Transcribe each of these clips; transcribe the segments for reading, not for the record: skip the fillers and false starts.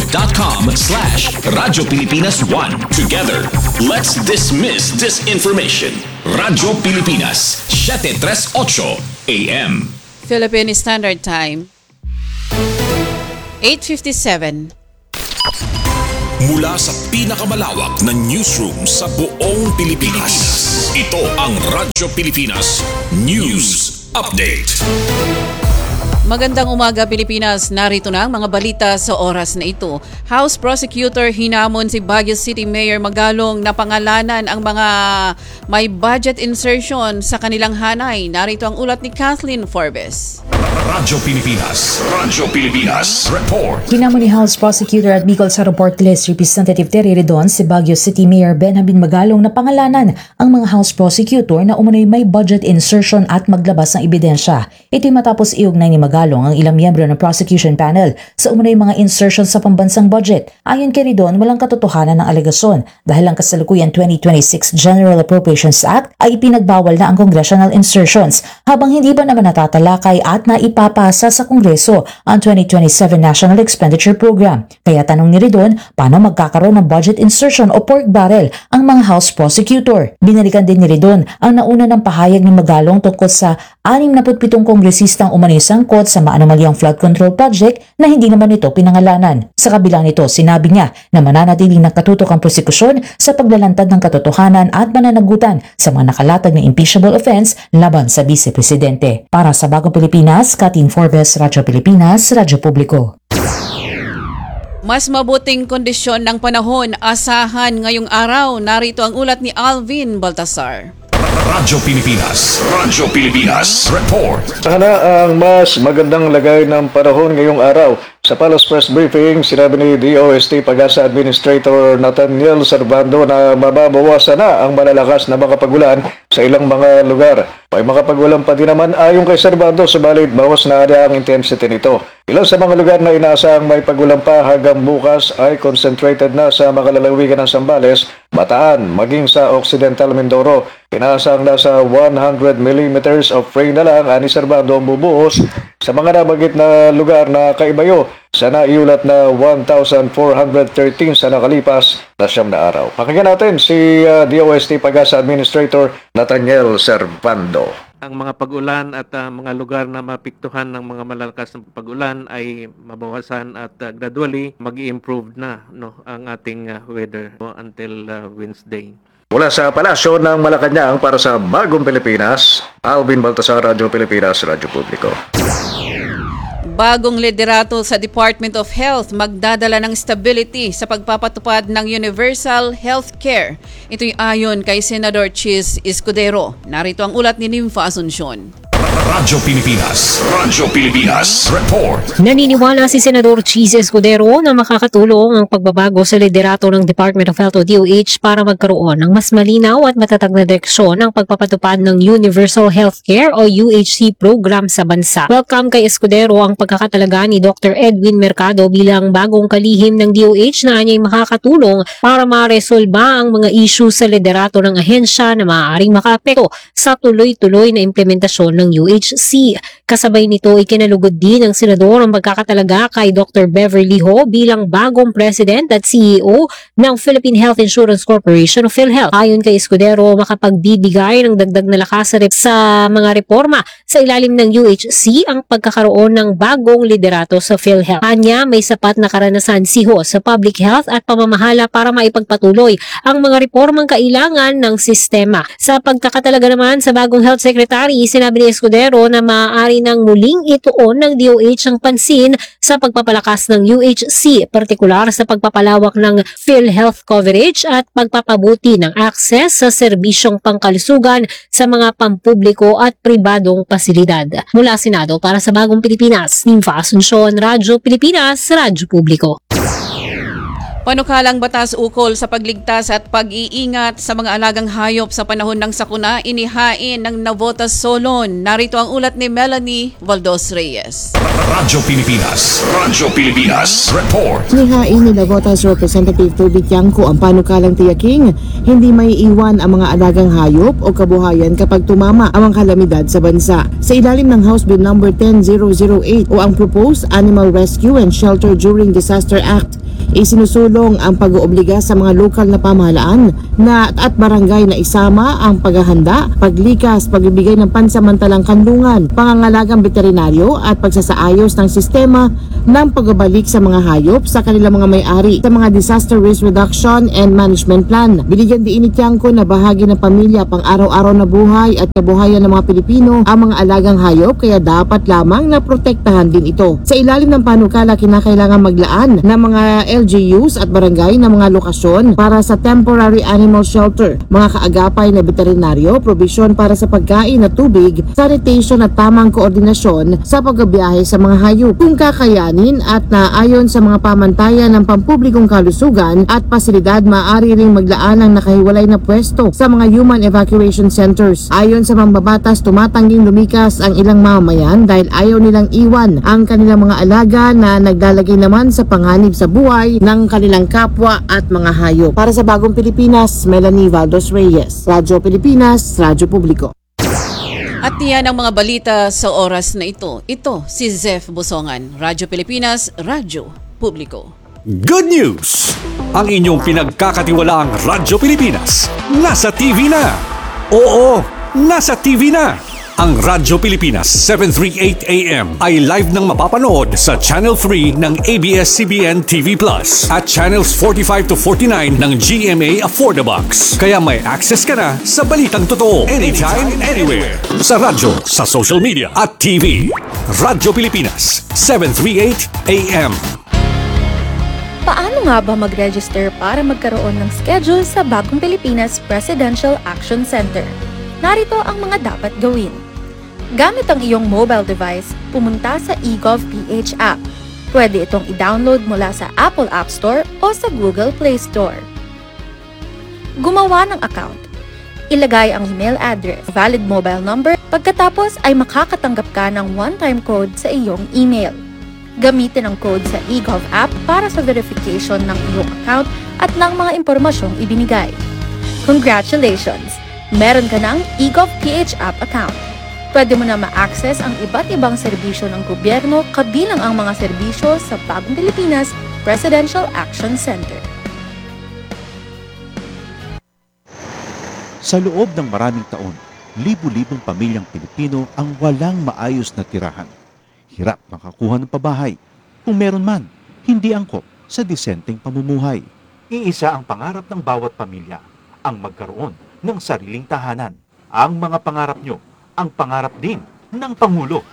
facebook.com/Radyo Pilipinas 1. Together, let's dismiss disinformation. Radyo Pilipinas, 738 AM. Philippine Standard Time, 8:57. Mula sa pinakamalawak na newsroom sa buong Pilipinas, ito ang Radyo Pilipinas News Update. Magandang umaga Pilipinas, narito na ang mga balita sa oras na ito. House Prosecutor hinamon si Baguio City Mayor Magalong na pangalanan ang mga may budget insertion sa kanilang hanay. Narito ang ulat ni Kathleen Forbes. Radyo Pilipinas Report. Hinamon ni House Prosecutor at Bicol sa report list Representative Terry Redon si Baguio City Mayor Benjamin Magalong na pangalanan ang mga House Prosecutor na umano'y may budget insertion at maglabas ng ebidensya. Ito'y matapos iugnay ni Magalong ang ilang miyembro ng prosecution panel sa umano'y mga insertion sa pambansang budget. Ayon kay Redon, walang katotohanan ng alegasyon dahil ang kasalukuyan 2026 General Appropriations Act ay ipinagbawal na ang congressional insertions habang hindi pa naman natatalakay at naipapasa sa Kongreso ang 2027 National Expenditure Program. Kaya tanong ni Redon, paano magkakaroon ng budget insertion o pork barrel ang mga House Prosecutor? Binalikan din ni Redon ang nauna ng pahayag ni Magalong tungkol sa 67 kongresistang umano'y sangkot sa maanomalyang flood control project na hindi naman ito pinangalanan. Sa kabilang nito, sinabi niya na mananatiling nakatutok ang prosekusyon sa paglalantad ng katotohanan at mananagutan sa mga nakalatag na impeachable offense laban sa Vice Presidente. Para sa Bagong Pilipinas, Kathleen Forbes, Radyo Pilipinas, Radyo Publiko. Mas mabuting kondisyon ng panahon asahan ngayong araw. Narito ang ulat ni Alvin Baltasar. Radyo Pilipinas Report. Sana ang mas magandang lagay ng panahon ngayong araw. Sa Palace Press Briefing, sinabi ni DOST Pag-asa Administrator Nathaniel Servando na mababawasan na ang malalakas na mga pagulan sa ilang mga lugar. May mga pagulan pa din naman ayon kay Servando, subalit bawas na ang intensity nito. Ilan sa mga lugar na inaasahang may pagulan pa hanggang bukas ay concentrated na sa mga lalawigan ng Zambales, Bataan, maging sa Occidental Mindoro. Inaasahang nasa 100 millimeters of rain na lang ani Servando ang bubuhos sa mga nabanggit na lugar na kaibayo sa naiulat na 1,413 sa nakalipas na 9 na araw. Pakinggan natin si DOST Pag-asa Administrator Nathaniel Servando. Ang mga pag-ulan at mga lugar na mapiktuhan ng mga malalakas na pag-ulan ay mabawasan at gradually mag-i-improve na ang ating weather until Wednesday. Mula sa Palasyo ng Malacanang para sa Bagong Pilipinas, Alvin Baltasar, Radyo Pilipinas, Radyo Publiko. Bagong liderato sa Department of Health magdadala ng stability sa pagpapatupad ng universal health care. Ito'y ayon kay Senador Chis Escudero. Narito ang ulat ni Nympha Asuncion. Radyo Pilipinas Report. Naniniwala si Senador Chis Escudero na makakatulong ang pagbabago sa liderato ng Department of Health o DOH para magkaroon ng mas malinaw at matatag na direksyon ng pagpapatupad ng Universal Healthcare o UHC program sa bansa. Welcome kay Escudero ang pagkakatalaga ni Dr. Edwin Mercado bilang bagong kalihim ng DOH na anya'y makakatulong para maresolba ang mga issue sa liderato ng ahensya na maaaring makaapekto sa tuloy-tuloy na implementasyon ng UHC. Kasabay nito ay kinalugod din ng senador ang pagkakatalaga kay Dr. Beverly Ho bilang bagong president at CEO ng Philippine Health Insurance Corporation o PhilHealth. Ayon kay Escudero, makapagbibigay ng dagdag na lakas sa mga reforma sa ilalim ng UHC ang pagkakaroon ng bagong liderato sa PhilHealth. Anya, may sapat na karanasan si Ho sa public health at pamamahala para maipagpatuloy ang mga reformang kailangan ng sistema. Sa pagkakatalaga naman sa bagong health secretary, sinabi ni Escudero na maaari nang muling ituon ng DOH ang pansin sa pagpapalakas ng UHC, partikular sa pagpapalawak ng PhilHealth coverage at pagpapabuti ng access sa serbisyong pangkalusugan sa mga pampubliko at pribadong pasilidad. Mula Senado para sa Bagong Pilipinas, Nympha Asuncion, Radyo Pilipinas, Radyo Publiko. Panukalang batas ukol sa pagligtas at pag-iingat sa mga alagang hayop sa panahon ng sakuna inihain ng Navotas Solon. Narito ang ulat ni Melanie Valdos Reyes. Radyo Pilipinas Report. Nihain ni Navotas Representative Toby Tiangco ang panukalang tiyaking hindi may iwan ang mga alagang hayop o kabuhayan kapag tumama ang mga kalamidad sa bansa. Sa ilalim ng House Bill No. 10008 o ang Proposed Animal Rescue and Shelter During Disaster Act, Isinusulong ang pag-oobliga sa mga lokal na pamahalaan at barangay na isama ang paghahanda, paglikas, pagbibigay ng pansamantalang kanlungan, pangangalagang veterinaryo at pagsasaayos ng sistema ng pagbabalik sa mga hayop sa kanilang mga may-ari sa mga Disaster Risk Reduction and Management Plan. Binigyan din ni Tiangco na bahagi ng pamilya pang araw-araw na buhay at kabuhayan ng mga Pilipino ang mga alagang hayop, kaya dapat lamang na protektahan din ito. Sa ilalim ng panukala, kinakailangan maglaan ng mga LGUs at barangay ng mga lokasyon para sa temporary animal shelter, mga kaagapay na veterinaryo, probisyon para sa pagkain at tubig, sanitation at tamang koordinasyon sa pagbiyahe sa mga hayop. Kung kakayanin at naayon sa mga pamantayan ng pampublikong kalusugan at pasilidad, maaari ring maglaan ng nakahiwalay na pwesto sa mga human evacuation centers. Ayon sa mambabatas, tumatangging lumikas ang ilang mamamayan dahil ayaw nilang iwan ang kanilang mga alaga na naglalagay naman sa panganib sa buhay ng kanilang kapwa at mga hayop. Para sa Bagong Pilipinas, Melanie Valdos Reyes, Radyo Pilipinas, Radyo Publiko. At yan ang mga balita sa oras na ito. Ito si Zef Busongan, Radyo Pilipinas, Radyo Publiko. Good news! Ang inyong pinagkakatiwalaang Radyo Pilipinas nasa TV na. Oo, nasa TV na. Ang Radyo Pilipinas 738 AM ay live nang mapapanood sa Channel 3 ng ABS-CBN TV Plus at Channels 45 to 49 ng GMA Affordabox. Kaya may access ka na sa balitang totoo anytime, anywhere. Sa radyo, sa social media at TV. Radyo Pilipinas 738 AM. Paano nga ba mag-register para magkaroon ng schedule sa Bagong Pilipinas Presidential Action Center? Narito ang mga dapat gawin. Gamit ang iyong mobile device, pumunta sa eGov.ph app. Pwede itong i-download mula sa Apple App Store o sa Google Play Store. Gumawa ng account. Ilagay ang email address, valid mobile number, pagkatapos ay makakatanggap ka ng one-time code sa iyong email. Gamitin ang code sa eGov app para sa verification ng iyong account at ng mga impormasyong ibinigay. Congratulations! Meron ka ng eGov.ph app account. Pwede mo na ma-access ang iba't ibang serbisyo ng gobyerno kabilang ang mga serbisyo sa Bagong Pilipinas Presidential Action Center. Sa loob ng maraming taon, libu-libong pamilyang Pilipino ang walang maayos na tirahan. Hirap makakuha ng pabahay. Kung meron man, hindi angkop sa disenteng pamumuhay. Iisa ang pangarap ng bawat pamilya, ang magkaroon ng sariling tahanan. Ang mga pangarap nyo, ang pangarap din ng Pangulo.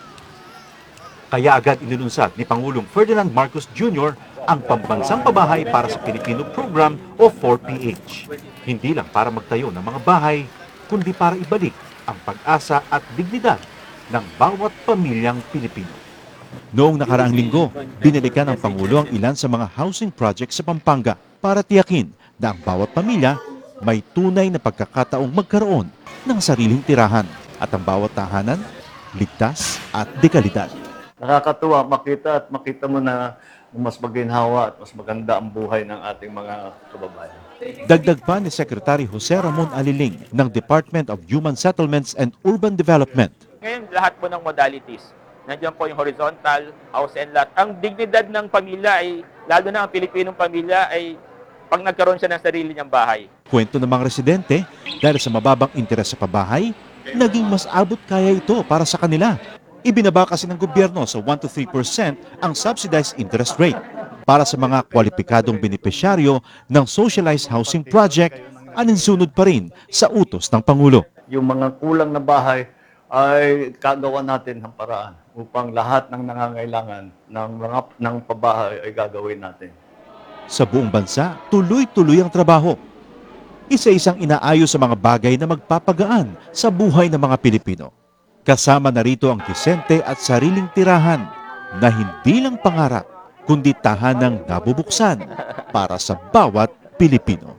Kaya agad inilunsad ni Pangulong Ferdinand Marcos Jr. ang Pambansang Pabahay para sa Pilipino Program o 4PH. Hindi lang para magtayo ng mga bahay, kundi para ibalik ang pag-asa at dignidad ng bawat pamilyang Pilipino. Noong nakaraang linggo, binalikan ng Pangulo ang ilan sa mga housing projects sa Pampanga para tiyakin na ang bawat pamilya may tunay na pagkakataong magkaroon ng sariling tirahan at ang bawat tahanan, ligtas at dekalidad. Nakakatuwa makita mo na mas maginhawa at mas maganda ang buhay ng ating mga kababayan. Dagdag pa ni Secretary Jose Ramon Aliling ng Department of Human Settlements and Urban Development. Ngayon, lahat po ng modalities. Nandiyan po yung horizontal, house and lot. Ang dignidad ng pamilya ay, lalo na ang Pilipinong pamilya, ay pag nagkaroon siya ng sarili niyang bahay. Kwento ng mga residente, dahil sa mababang interes sa pabahay, naging mas abot kaya ito para sa kanila. Ibinaba kasi ng gobyerno sa 1 to 3% ang subsidized interest rate. Para sa mga kwalipikadong benepisyaryo ng socialized housing project, aninsunod pa rin sa utos ng Pangulo. Yung mga kulang na bahay ay kagawa natin ng paraan upang lahat ng nangangailangan ng pabahay ay gagawin natin. Sa buong bansa, tuloy-tuloy ang trabaho. Isa-isang inaayos sa mga bagay na magpapagaan sa buhay ng mga Pilipino. Kasama na rito ang disente at sariling tirahan na hindi lang pangarap, kundi tahanang nabubuksan para sa bawat Pilipino.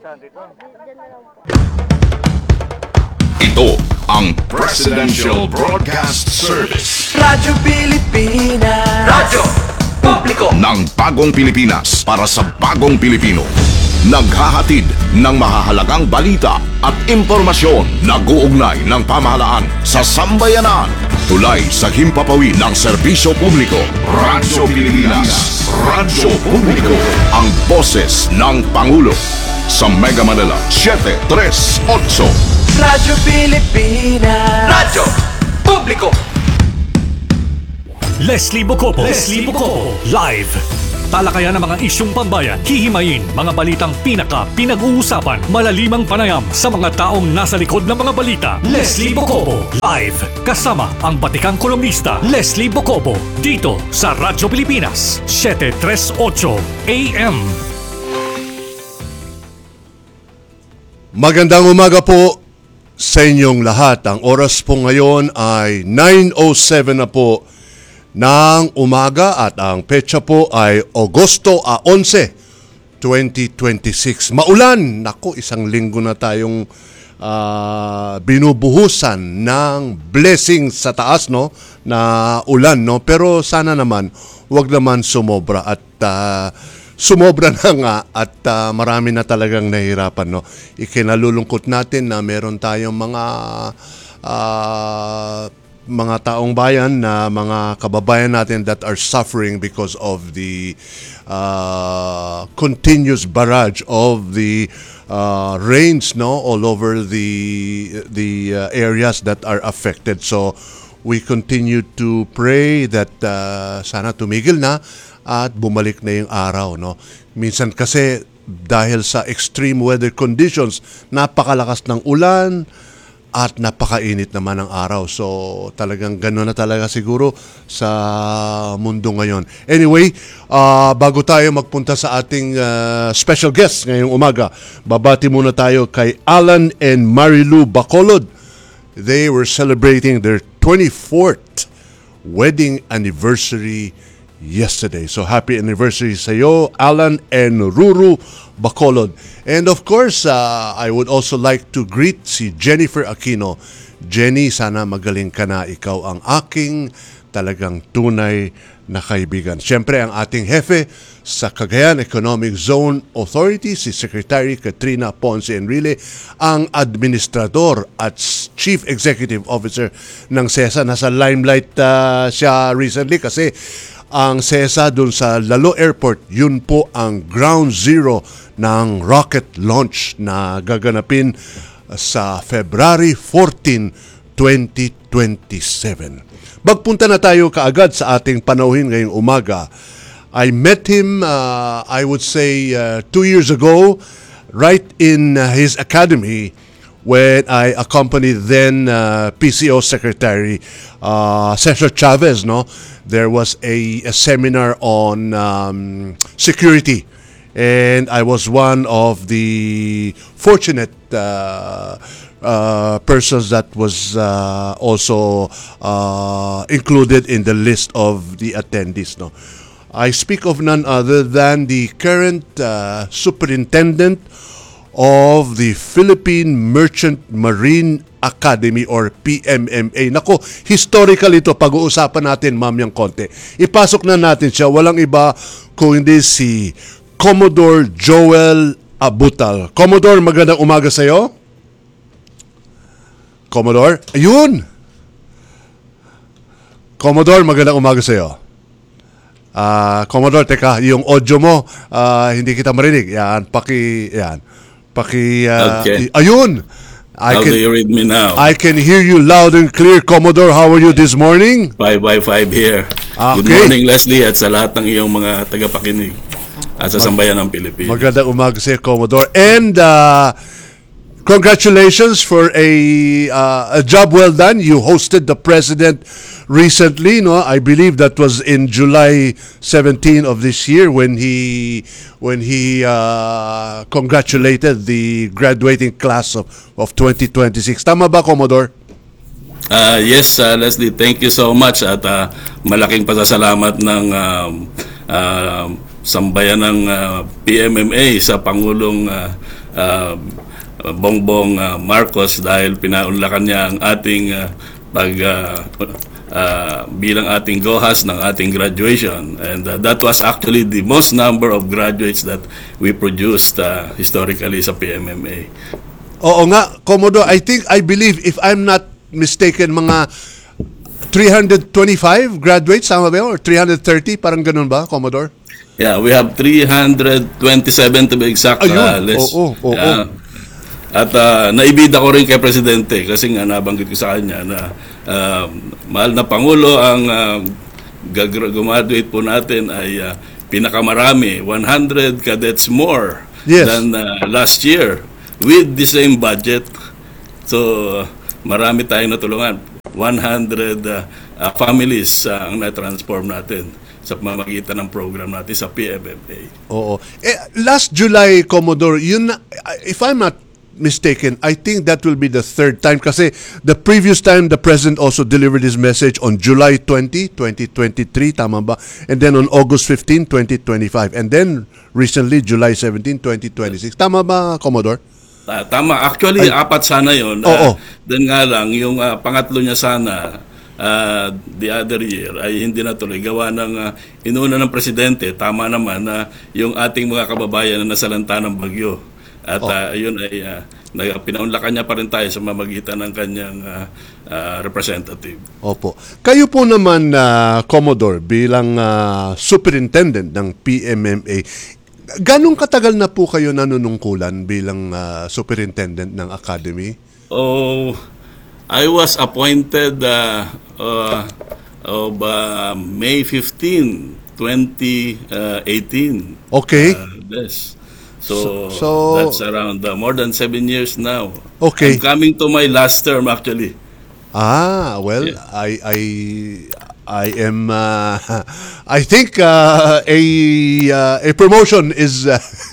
Ito ang Presidential Broadcast Service. Radyo Pilipinas. Radyo Publiko Ng Bagong Pilipinas para sa Bagong Pilipino. Naghahatid ng mahahalagang balita at impormasyon na guugnay ng pamahalaan sa sambayanan. tulay sa himpapawid ng serbisyo publiko. Radyo Pilipinas. Radyo Publiko. Ang boses ng Pangulo. Sa Mega Manila, 738. Radyo Pilipinas. Radyo Publiko. Leslie Bocopo. Live. Talakayan ng mga isyung pambayan, hihimayin mga balitang pinag-uusapan, malalimang panayam sa mga taong nasa likod ng mga balita. Leslie Bocopo, live. Kasama ang batikang kolumnista, Leslie Bocopo, dito sa Radyo Pilipinas, 738 AM. Magandang umaga po sa inyong lahat. Ang oras po ngayon ay 9:07 na po ng umaga at ang petsa po ay Agosto 11, 2026. Maulan! Naku, isang linggo na tayong binubuhusan ng blessing sa taas, no? Na ulan, no? Pero sana naman, wag naman sumobra at sumobra na nga at marami na talagang nahihirapan, no? Ikinalulungkot natin na meron tayong mga taong bayan na mga kababayan natin that are suffering because of the continuous barrage of the rains, no, all over the areas that are affected. So we continue to pray that sana tumigil na at bumalik na yung araw, no. Minsan kasi dahil sa extreme weather conditions, napakalakas ng ulan at napakainit naman ang araw. So talagang gano'n na talaga siguro sa mundo ngayon. Anyway, bago tayo magpunta sa ating special guest ngayong umaga, babati muna tayo kay Alan and Marilu Bacolod. They were celebrating their 24th wedding anniversary yesterday. So happy anniversary sa iyo, Alan and Ruru Bacolod. And of course, I would also like to greet si Jennifer Aquino. Jenny, sana magaling ka na. Ikaw ang aking talagang tunay na kaibigan. Siyempre, ang ating hefe sa Cagayan Economic Zone Authority, si Secretary Katrina Ponce Enrile, ang administrador at Chief Executive Officer ng CESA. Nasa limelight siya recently kasi ang CESA dun sa Lalo Airport, yun po ang ground zero ng rocket launch na gaganapin sa February 14, 2027. Magpunta na tayo kaagad sa ating panauhin ngayong umaga. I met him, I would say, 2 years ago, right in his academy, when I accompanied then PCO Secretary Cesar Chavez, no? There was a seminar on security, and I was one of the fortunate persons that was also included in the list of the attendees, no? I speak of none other than the current superintendent of the Philippine Merchant Marine Academy or PMMA. Nako, historical ito. Pag-uusapan natin, ma'am, yung konti. Ipasok na natin siya. Walang iba kung hindi si Commodore Joel Abutal. Commodore, magandang umaga sa'yo. Commodore, ayun! Commodore, magandang umaga sa'yo. Commodore, teka, yung audio mo, hindi kita marinig. Yan, okay. Ayun! How do you read me now? I can hear you loud and clear, Commodore. How are you this morning? 5x5 here. Okay. Good morning, Leslie, at sa lahat ng iyong mga tagapakinig at sa sambayan ng Pilipinas. Magandang umaga sa iyo, Commodore. And congratulations for a job well done. You hosted the President recently, no? I believe that was in July 17 of this year when he congratulated the graduating class of 2026. Tama ba, Commodore? Yes, Leslie, thank you so much at malaking pasasalamat ng sambayan ng PMMA sa Pangulong Bongbong Marcos dahil pinaunlakan niya ang ating bilang ating GOHAS ng ating graduation, and that was actually the most number of graduates that we produced historically sa PMMA. Oo nga, Commodore, I believe, if I'm not mistaken, mga 325 graduates, tama ba yun? Or 330, parang ganun ba, Commodore? Yeah, we have 327 to be exact. Ayun, Les. oo. At naibida ko rin kay Presidente kasi nga nabanggit ko sa kanya na mahal na Pangulo, ang graduate po natin ay pinakamarami, 100 cadets more than last year with the same budget. So, marami tayong natulungan. 100 families ang na-transform natin sa pamamagitan ng program natin sa PMMA. Oo. Last July, Commodore, yun, if I'm not mistaken, I think that will be the third time kasi the previous time the President also delivered his message on July 20, 2023, tama ba? And then on August 15, 2025. And then recently, July 17, 2026. Tama ba, Commodore? Tama. Actually, apat sana yun. Then nga lang, yung pangatlo niya sana, the other year, ay hindi natuloy. Gawa ng inuna ng Presidente, tama naman na yung ating mga kababayan na nasalanta ng bagyo. At yun ay pinaunlakan niya pa rin tayo sa mamagitan ng kanyang representative. Opo. Kayo po naman, Commodore, bilang superintendent ng PMMA, ganong katagal na po kayo nanunungkulan bilang superintendent ng Academy? I was appointed May 15, 2018. Okay. Yes. So that's around more than 7 years now. Okay. I'm coming to my last term actually. Well, yeah. I am. I think a promotion is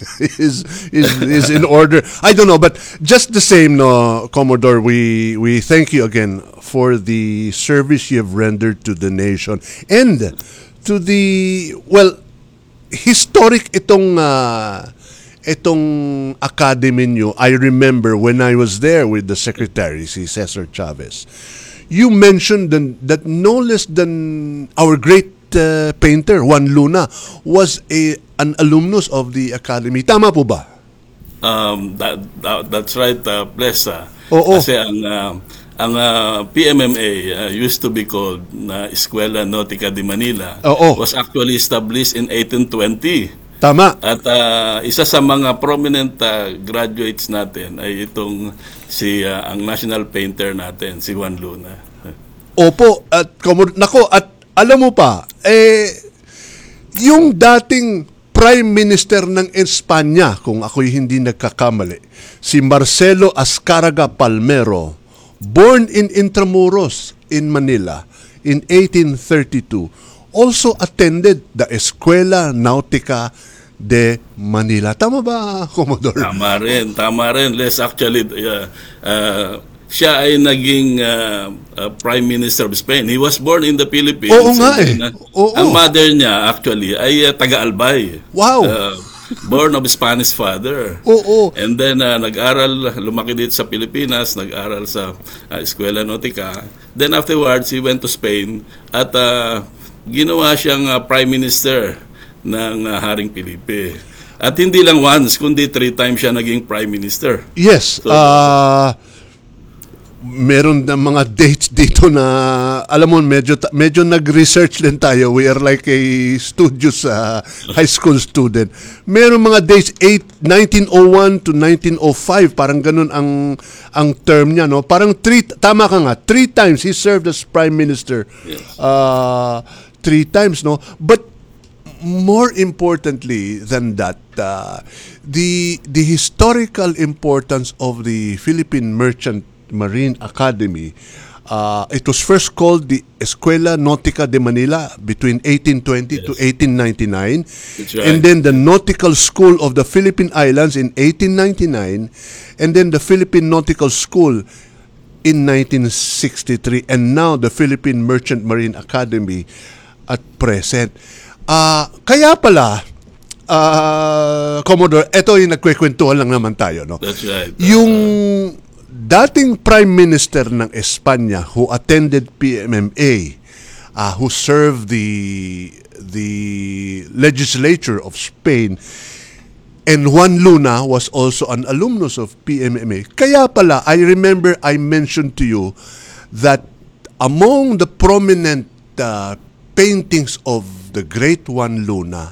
in order. I don't know, but just the same, no, Commodore. We thank you again for the service you have rendered to the nation and to the historic itong academy nyo. I remember when I was there with the secretary, si Cesar Chavez. You mentioned that no less than our great painter, Juan Luna, was an alumnus of the Academy. Tama po ba? That's right, bless. Kasi ang PMMA used to be called Escuela Nautica de Manila. Was actually established in 1820. Tama. At isa sa mga prominent graduates natin ay itong ang national painter natin, si Juan Luna. Opo, at alam mo pa, yung dating Prime Minister ng Espanya, kung ako'y hindi nagkakamali, si Marcelo Azcárraga Palmero, born in Intramuros in Manila in 1832, also attended the Escuela Nautica de Manila. Tama ba, Commodore? Tama rin. Les, actually, siya ay naging Prime Minister of Spain. He was born in the Philippines. Oo nga Ang mother niya, actually, ay taga-Albay. Wow! Born of Spanish father. Oo. And then, nag-aral, lumaki dito sa Pilipinas, nag-aral sa Escuela Nautica. Then afterwards, he went to Spain at ginawa siyang Prime Minister ng Haring Felipe. At hindi lang once, kundi 3 times siya naging Prime Minister. Yes. So, meron na mga dates dito na, alam mo, medyo nag-research din tayo. We are like a studious high school student. Meron mga dates, 1901 to 1905, parang ganun ang term niya, no? Parang tama ka nga, 3 times he served as Prime Minister. Yes. 3 times, no? But more importantly than that, the historical importance of the Philippine Merchant Marine Academy, it was first called the Escuela Nautica de Manila between 1820 to 1899. That's right. And then the Nautical School of the Philippine Islands in 1899, and then the Philippine Nautical School in 1963, and now the Philippine Merchant Marine Academy at present. Kaya pala, Commodore, ito yung nagkwekwentuhan lang naman tayo, no? That's right. Yung dating Prime Minister ng Espanya who attended PMMA, who served the legislature of Spain, and Juan Luna was also an alumnus of PMMA. Kaya pala, I remember I mentioned to you that among the prominent paintings of the Great Juan Luna,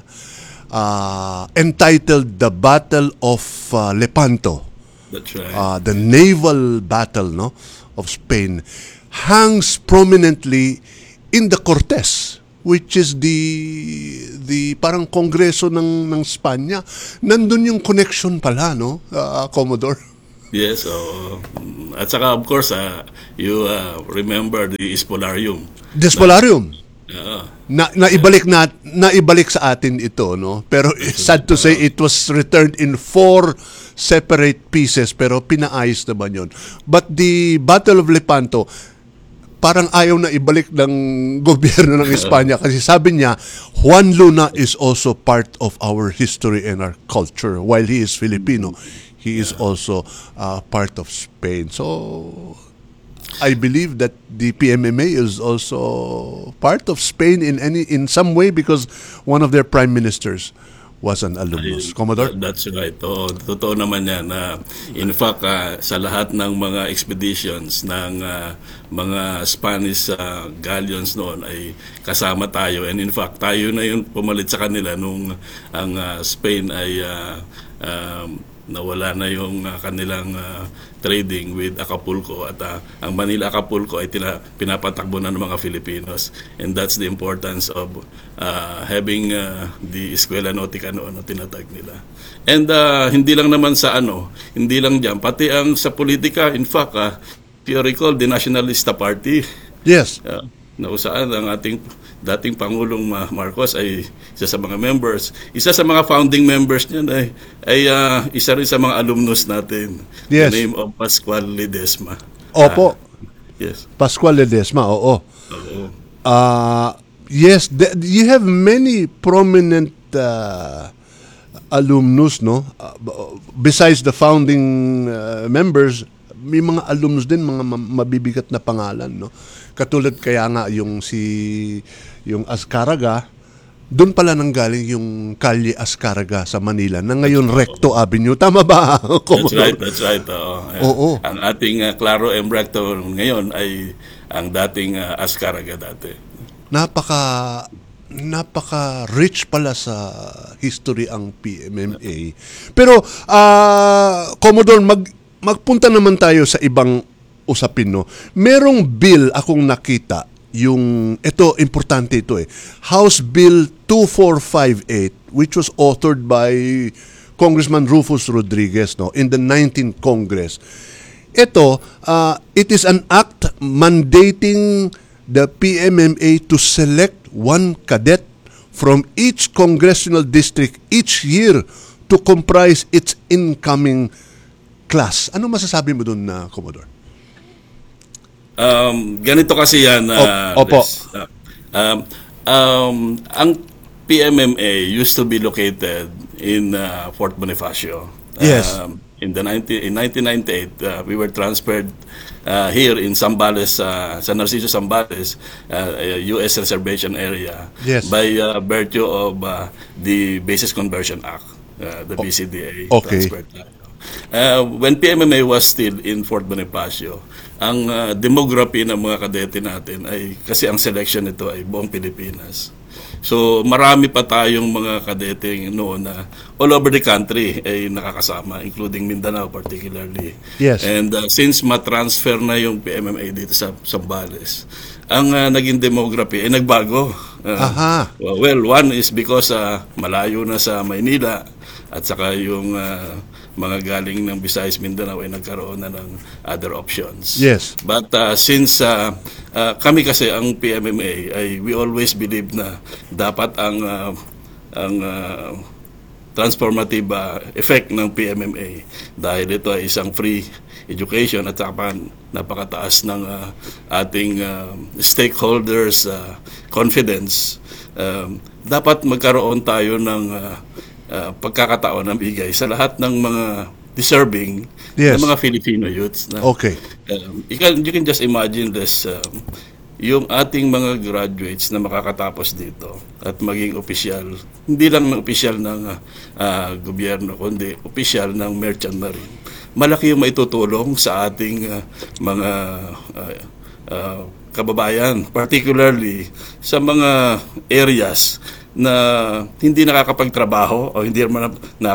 entitled The Battle of Lepanto, That's right. the naval battle, no, of Spain, hangs prominently in the Cortes, which is the parang kongreso ng Spanya. Nandun yung connection pala, no, Commodore? Yes, at saka of course, you remember the Spolarium. The Spolarium. Yeah. Naibalik sa atin ito, no? Pero sad to say, it was returned in 4 separate pieces, pero pinaayos naman yun. But the Battle of Lepanto, parang ayaw na ibalik ng gobyerno ng Espanya kasi sabi niya, Juan Luna is also part of our history and our culture. While he is Filipino, he is also part of Spain. So I believe that the PMMA is also part of Spain in some way because one of their prime ministers was an alumnus. Commodore? That's right. Totoo naman yan. In fact, sa lahat ng mga expeditions ng mga Spanish galleons noon ay kasama tayo. And in fact, tayo na yung pumalit sa kanila nung ang Spain ay nawala na yung kanilang trading with Acapulco at ang Manila Acapulco ay pinapatakbo na ng mga Filipinos, and that's the importance of having the Escuela Nautica noon na tinatag nila. And hindi lang naman sa hindi lang diyan, pati ang sa politika. In fact, if you recall, the Nationalista Party, yes, na saan ang ating dating Pangulong Marcos ay isa sa mga members. Isa sa mga founding members niyan ay isa rin sa mga alumnus natin. Yes. The name of Pascual Ledesma. Opo. Yes. Pascual Ledesma, oo. Yes, you have many prominent alumnus, no? Besides the founding members, may mga alumnus din, mga mabibigat na pangalan, no? Katulad kaya nga yung Azcárraga, doon pala nanggaling yung Calle Azcárraga sa Manila na ngayon Recto Avenue. Tama ba? That's right. Oo. Ang ating Claro M. Recto ngayon ay ang dating Azcárraga dati. Napaka-rich pala sa history ang PMMA. Pero, Commodore, magpunta naman tayo sa ibang usapin, no? Merong bill akong nakita, importante ito House Bill 2458, which was authored by Congressman Rufus Rodriguez, no, in the 19th Congress. Ito, it is an act mandating the PMMA to select one cadet from each congressional district each year to comprise its incoming class. Ano masasabi mo doon, Commodore? Ganito kasi yan. Opo. Ang PMMA used to be located in Fort Bonifacio. Yes. In 1998, we were transferred here in Zambales, San Narciso Zambales, U.S. Reservation Area, yes, by virtue of the Basis Conversion Act, the BCDA. Okay. Transferred. When PMMA was still in Fort Bonifacio, ang demography ng mga kadete natin ay, kasi ang selection nito ay buong Pilipinas. So marami pa tayong mga kadete noon na all over the country ay nakakasama, including Mindanao particularly. Yes. And since matransfer na yung PMMA dito sa Zambales, ang naging demography ay nagbago. Well, one is because malayo na sa Maynila, at saka yung mga galing ng Visayas, Mindanao ay nagkaroon na ng other options. Yes. But since kami kasi ang PMMA ay we always believe na dapat ang transformative effect ng PMMA, dahil ito ay isang free education at saka napakataas ng ating stakeholders confidence, dapat magkaroon tayo ng pagkakataon ng bigay sa lahat ng mga deserving, yes, ng mga Filipino youths. Okay. You can just imagine this, yung ating mga graduates na makakatapos dito at maging opisyal, hindi lang ng opisyal ng gobyerno, kundi opisyal ng Merchant Marine. Malaki yung maitutulong sa ating mga kababayan, particularly sa mga areas na hindi nakakapagtrabaho o hindi naman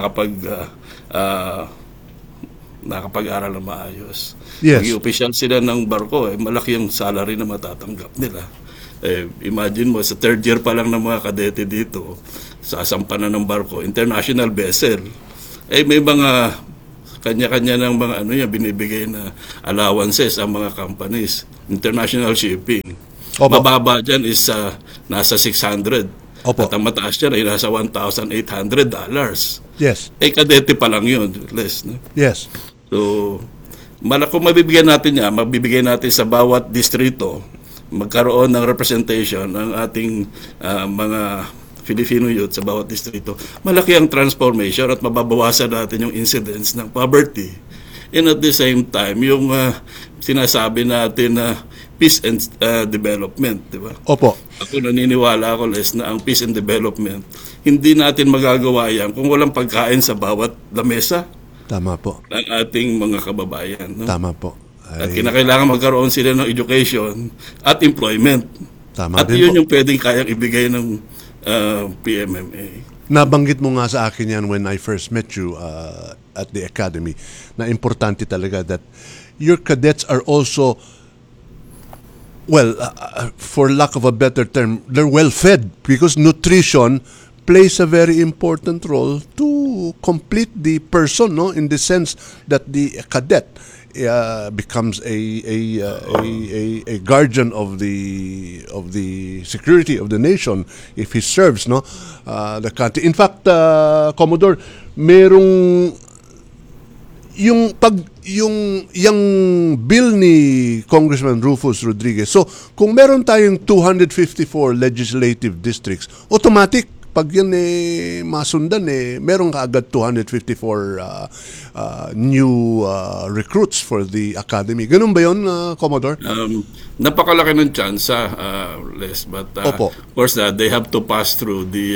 nakapag-aral na maayos. Yes. Maging opisyal sila ng barko, malaki yung salary na matatanggap nila. Imagine mo, sa third year pa lang ng mga kadete dito, sa sampanan ng barko, international vessel, may mga kanya-kanya ng mga binibigay na allowances ang mga companies. International shipping. Opo. Mababa dyan is nasa 600. Opo. At ang mataas dyan ay nasa $1,800. Yes. Kadete pa lang yun. Less, no? Yes. So, kung mabibigyan natin sa bawat distrito, magkaroon ng representation ng ating mga Filipino youth sa bawat distrito, malaki ang transformation at mababawasan natin yung incidence ng poverty. And at the same time, yung sinasabi natin na peace and development, di ba? Opo. Ako naniniwala ako, Les, na ang peace and development, hindi natin magagawa yan kung walang pagkain sa bawat lamesa. Tama po. Ng ating mga kababayan. No? Tama po. At kinakailangan magkaroon sila ng education at employment. Tama at din yun po. yung pwedeng kayang ibigay ng PMMA. Nabanggit mo nga sa akin yan when I first met you at the academy, na importante talaga that your cadets are also, well, for lack of a better term, they're well fed, because nutrition plays a very important role to complete the person, no, in the sense that the cadet becomes a guardian of the security of the nation if he serves, no, the country. In fact, Commodore, merong yung bill ni Congressman Rufus Rodriguez. So, kung meron tayong 254 legislative districts, automatic pag yan masundan, meron kaagad 254 new recruits for the academy. Ganun ba yun, Commodore? Napakalaki ng chance, Les. But of course, they have to pass through the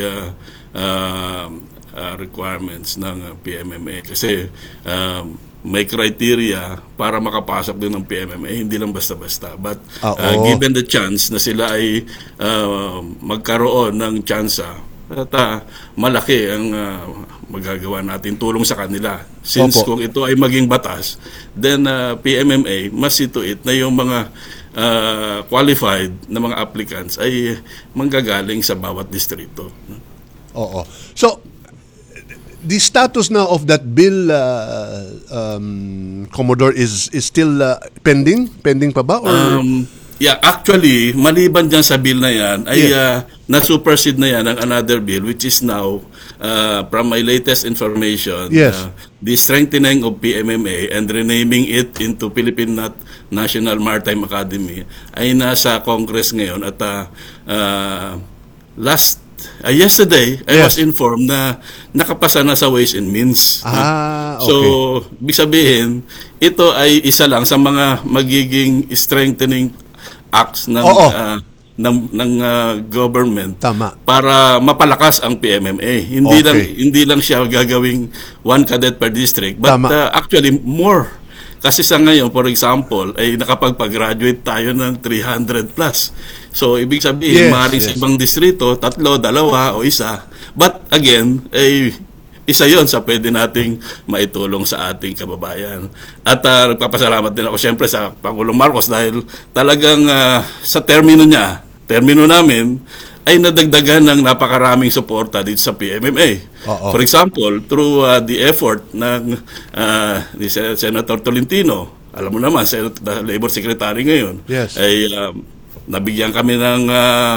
requirements ng PMMA. Kasi may criteria para makapasok din ng PMMA, hindi lang basta-basta. But given the chance na sila ay magkaroon ng tsansa, at malaki ang magagawa natin tulong sa kanila. Since kung ito ay maging batas, then PMMA must see to it na yung mga qualified na mga applicants ay manggagaling sa bawat distrito. Oo. So, the status now of that bill, Commodore, is still pending? Pending pa ba? Or? Yeah, actually, maliban dyan sa bill na yan, ay na-supersede na yan ang another bill, which is now, from my latest information, the strengthening of PMMA and renaming it into Philippine National Maritime Academy ay nasa Congress ngayon. At yesterday, I was informed na nakapasa na sa Ways and Means. Okay. So, ibig sabihin, ito ay isa lang sa mga magiging strengthening acts ng government. Tama. Para mapalakas ang PMMA. Hindi lang siya gagawing one cadet per district, but actually more. Kasi sa ngayon, for example, ay nakapag-graduate tayo ng 300 plus. So, ibig sabihin, maaaring sa ibang distrito, 3, 2, o 1. But again, isa yon sa pwede nating maitulong sa ating kababayan. At nagpapasalamat din ako siyempre sa Pangulong Marcos dahil talagang sa termino namin, ay nadagdagan ng napakaraming suporta dito sa PMMA. For example, through the effort ng ni Senator Tolentino, alam mo naman, Labor Secretary ngayon, ay nabigyan kami ng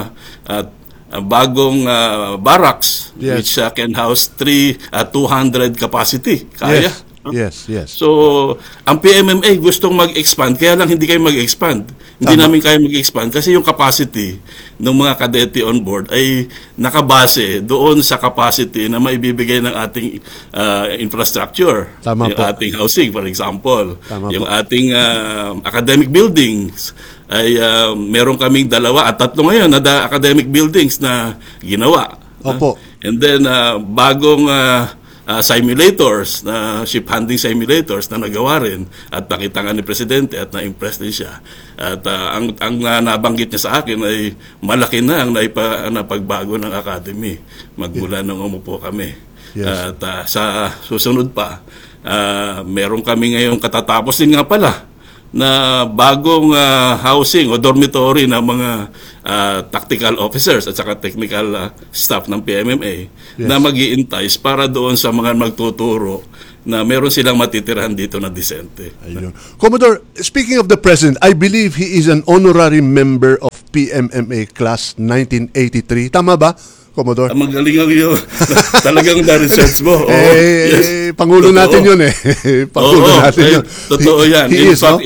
bagong barracks which can house 200 capacity. Kaya. Yes. So, ang PMMA gustong mag-expand, kaya lang hindi kayo mag-expand. Hindi namin kaya mag-expand kasi yung capacity ng mga kadete on board ay nakabase doon sa capacity na maibibigay ng ating infrastructure. Yung ating housing, for example. Yung ating academic buildings ay meron kaming 2 at 3 ngayon na academic buildings na ginawa. Opo. And then bagong simulators, na ship handling simulators na nagawa rin at nakita nga ni Presidente at na-impress din siya. At ang nabanggit niya sa akin ay malaki na ang napagbago ng Academy magmula nung umupo kami. Yes. At sa susunod pa, meron kami ngayong katatapos din nga pala na bagong housing o dormitory ng mga tactical officers at saka technical staff ng PMMA na mag-i-entice para doon sa mga magtuturo na meron silang matitirahan dito na disente. Ayun. Commodore, speaking of the President, I believe he is an honorary member of PMMA Class 1983. Tama ba, Commodore? Magaling ang iyo. Talagang na-research mo. Yes. Pangulo natin yun eh. Pangulo natin yun. Totoo yan. In fact,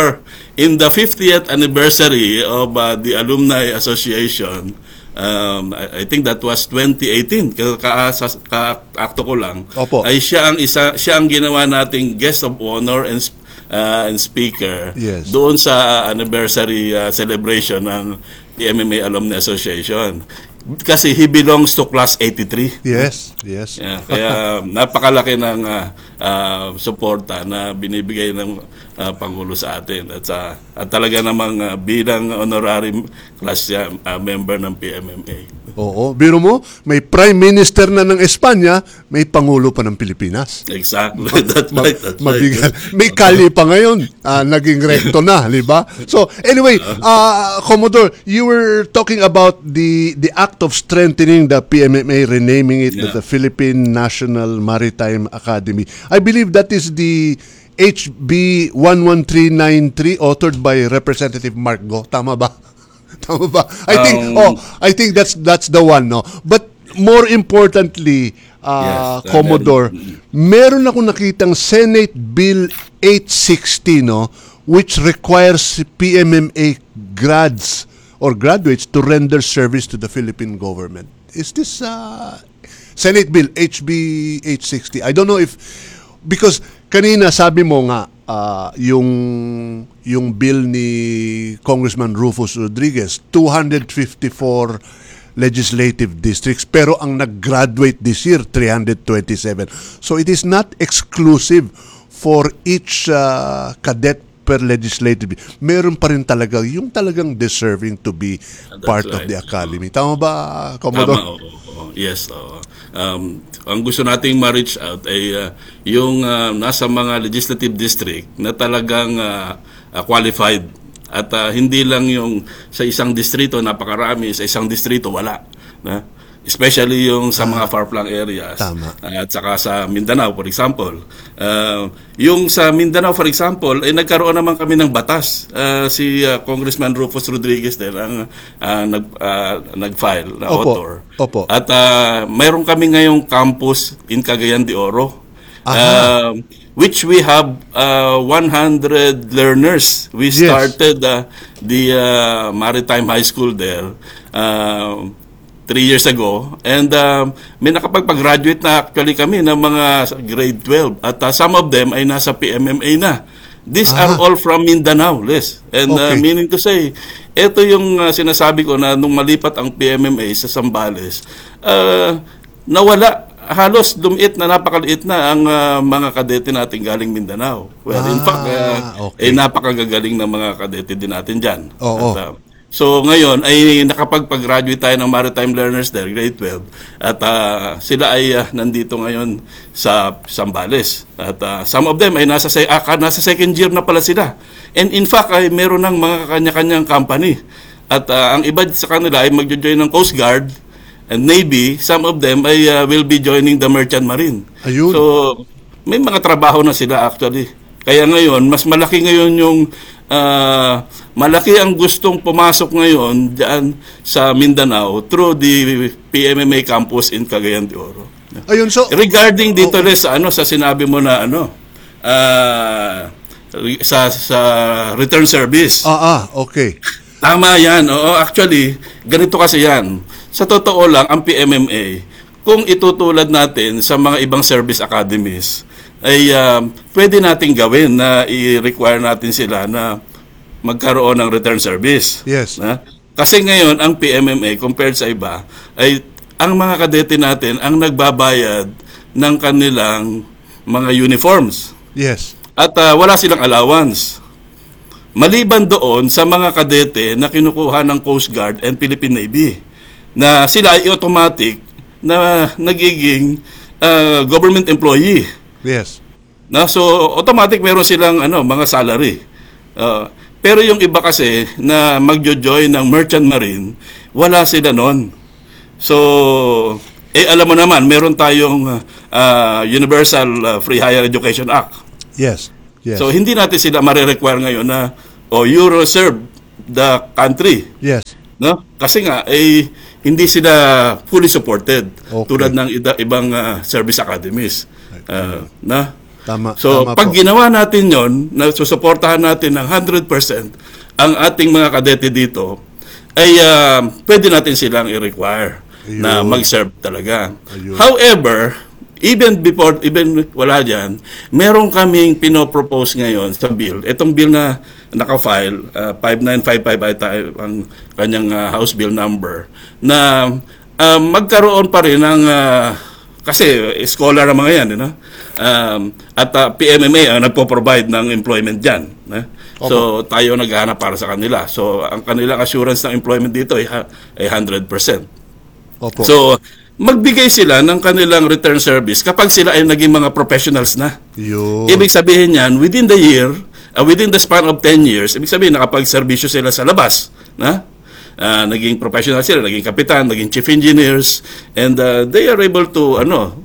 in the 50th anniversary of the Alumni Association, I think that was 2018, ka-akto ko lang, ay siya ang ginawa nating guest of honor and speaker doon sa anniversary celebration ng PMMA Alumni Association. Kasi he belongs to class 83. Yes. Kaya napakalaki ng suporta na binibigay ng Pangulo sa atin. At talaga namang bilang honorary class member ng PMMA. Oo, biro mo, may Prime Minister na ng Espanya, may Pangulo pa ng Pilipinas. Exactly. That's right. May kali pa ngayon, naging rekto na, di ba? So, anyway, Commodore, you were talking about the act of strengthening the PMMA, renaming it the Philippine National Maritime Academy. I believe that is the HB 11393 authored by Representative Mark Go. Tama ba? Tama ba? I think that's the one, no. But more importantly, Commodore, meron ako nakitang Senate Bill 860, no, which requires PMMA grads or graduates to render service to the Philippine government. Is this Senate Bill HB 860? I don't know if, because kanina sabi mo nga yung bill ni Congressman Rufus Rodriguez, 254 legislative districts, pero ang nag-graduate this year 327. So it is not exclusive for each cadet per legislative. Meron pa rin talaga yung talagang deserving to be part of the academy. Tama ba, Commodore? Tama, yes. Ang gusto nating ma-reach out ay yung nasa mga legislative district na talagang qualified at hindi lang yung sa isang distrito napakarami, sa isang distrito wala, na especially yung sa mga far-flung areas. At saka sa Mindanao, for example. Yung sa Mindanao, for example, ay nagkaroon naman kami ng batas. Si Congressman Rufus Rodriguez din ang nag-file na author. At mayroon kami ngayong campus in Cagayan de Oro. Which we have 100 learners. We started the Maritime High School there 3 years ago, and may nakapag-graduate na actually kami ng mga grade 12 at some of them ay nasa PMMA na. These are all from Mindanao, Les. And meaning to say, ito yung sinasabi ko na nung malipat ang PMMA sa Zambales, nawala, halos lumiit na, napakaliit na ang mga kadete natin galing Mindanao. Well, in fact, napakagagaling ng mga kadete din natin dyan. So ngayon ay nakapag-graduate tayo ng maritime learners there, grade 12. At sila ay nandito ngayon sa Zambales. At some of them ay nasa second year na pala sila. And in fact ay meron ng mga kanya-kanyang company. At ang iba sa kanila ay magjo-join ng Coast Guard and Navy. Some of them ay will be joining the Merchant Marine. Ayun. So may mga trabaho na sila actually. Kaya ngayon mas malaki ngayon yung malaki ang gustong pumasok ngayon diyan sa Mindanao through the PMMA campus in Cagayan de Oro. Ayun, so regarding dito sa sinabi mo na sa return service. Okay. Tama 'yan. Oo, actually, ganito kasi 'yan. Sa totoo lang ang PMMA, kung itutulad natin sa mga ibang service academies, ay pwede nating gawin na i-require natin sila na magkaroon ng return service. Yes. Kasi ngayon, ang PMMA, compared sa iba, ay ang mga kadete natin ang nagbabayad ng kanilang mga uniforms. Yes. At wala silang allowance. Maliban doon sa mga kadete na kinukuha ng Coast Guard and Philippine Navy, na sila ay automatic na nagiging government employee. Yes. So automatic meron silang mga salary. Pero yung iba kasi na magjo-join ng Merchant Marine, wala sila noon. So alam mo naman, meron tayong Universal Free Higher Education Act. Yes. Yes. So hindi natin sila mare-require ngayon na you serve the country. Yes. No? Kasi nga hindi sila fully supported tulad ng ibang service academies. Na? Tama. So tama pag po. ginawa natin 'yon, na susuportahan natin ng 100% ang ating mga kadete dito, ay pwede natin silang i-require na mag-serve talaga. However, even wala dyan, meron kaming pinopropose ngayon sa bill. Itong bill na naka-file, 5955 ay tayo ang kanyang House Bill number, na magkaroon pa rin ng, kasi scholar ang mga yan, at PMMA ang nagpo-provide ng employment dyan. So tayo naghahanap para sa kanila. So ang kanilang assurance ng employment dito ay 100%. Opo. So magbigay sila ng kanilang return service kapag sila ay naging mga professionals na. Ibig sabihin yan, within the year, within the span of 10 years, ibig sabihin nakapag-serbisyo sila sa labas. Naging professional sila, naging kapitan, naging chief engineers, and they are able to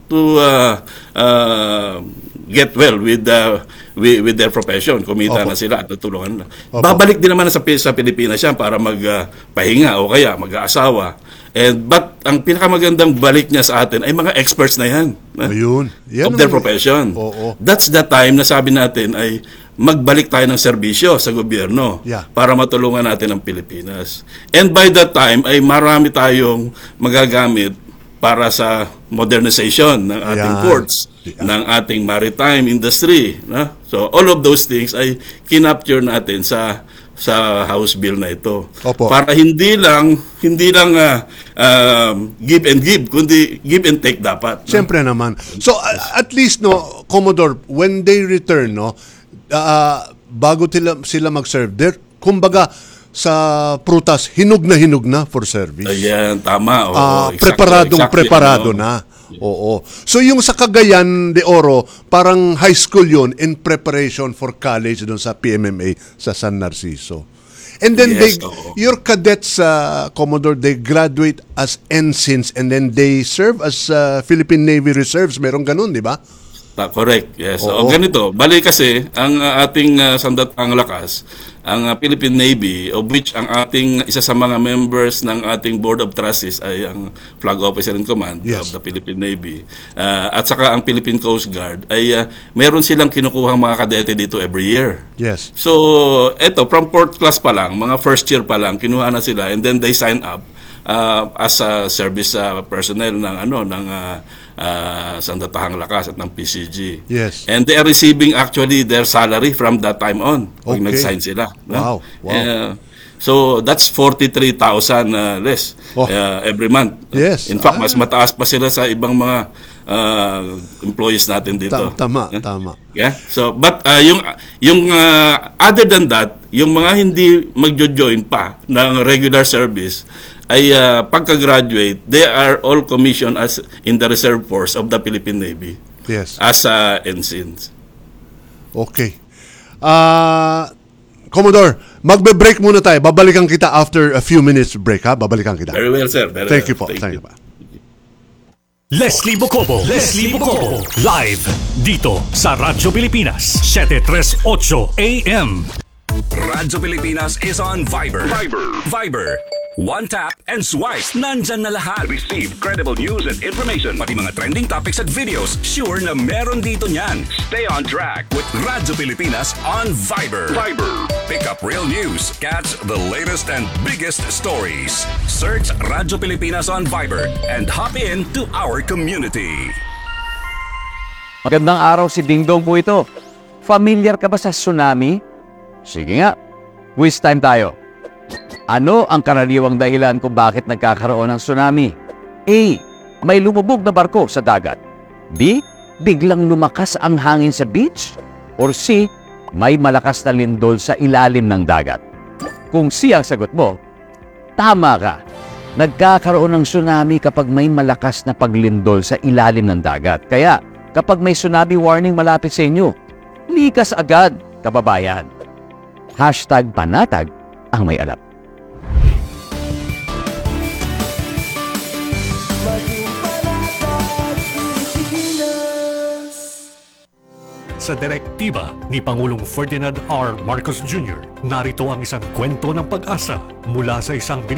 get well with their profession. Kumita na sila at tutulungan na. Babalik din naman sa Pilipinas yan para magpahinga o kaya mag-aasawa. But ang pinakamagandang balik niya sa atin ay mga experts na yan. Of their profession. That's the time na sabi natin ay magbalik tayo ng serbisyo sa gobyerno para matulungan natin ang Pilipinas. And by that time ay marami tayong magagamit para sa modernization ng ating ports, ng ating maritime industry. So all of those things ay kinapture natin sa House Bill na ito. Para hindi lang give and give, kundi give and take dapat. Siyempre naman. So at least Commodore, when they return bago sila mag-serve there, kumbaga sa prutas, hinog na for service. Ayan, tama. Preparado na. Oo. So yung sa Cagayan de Oro, parang high school yun in preparation for college doon sa PMMA sa San Narciso. And then your cadets, Commodore, they graduate as ensigns and then they serve as Philippine Navy Reserves. Meron ganun, di ba? Correct, yes. Ganito, bali kasi ang ating sandatang lakas, ang Philippine Navy, of which ang ating isa sa mga members ng ating Board of Trustees ay ang Flag Officer in Command of the Philippine Navy, at saka ang Philippine Coast Guard, ay meron silang kinukuhang mga kadete dito every year. Yes. So, eto, from port class pa lang, mga first year pa lang, kinuha na sila and then they sign up as a service personnel ng Sandatahang Lakas at ng PCG. Yes. And they are receiving actually their salary from that time on pag nag-sign sila. Wow. So that's 43,000 less every month. Yes. In fact, mas mataas pa sila sa ibang mga employees natin dito. Tama. Yeah. So but yung other than that, yung mga hindi magjo-join pa ng regular service ay pagka-graduate, they are all commissioned as in the reserve force of the Philippine Navy. Yes. As ensigns. Okay. Commodore, magbe-break muna tayo. Babalikan kita after a few minutes break, ha? Babalikan kita. Very well, sir. Very Thank well. you po. Thank you. Leslie Bocobo, live dito sa Radyo Pilipinas, 738 AM. Radyo Pilipinas is on Viber. Viber. One tap and swipe. Nandyan na lahat. Receive credible news and information. Pati mga trending topics at videos. Sure na meron dito niyan. Stay on track with Radyo Pilipinas on Viber. Pick up real news. Catch the latest and biggest stories. Search Radyo Pilipinas on Viber and hop in to our community. Magandang araw, si Dingdong po ito. Familiar ka ba sa tsunami? Sige nga, quiz time tayo. Ano ang karaniwang dahilan kung bakit nagkakaroon ng tsunami? A. May lumubog na barko sa dagat. B. Biglang lumakas ang hangin sa beach? Or C. May malakas na lindol sa ilalim ng dagat? Kung C ang sagot mo, tama ka. Nagkakaroon ng tsunami kapag may malakas na paglindol sa ilalim ng dagat. Kaya, kapag may tsunami warning malapit sa inyo, likas agad, kababayan. #panatag ang may alam. Sa direktiba ni Pangulong Ferdinand R. Marcos Jr., narito ang isang kwento ng pag-asa mula sa isang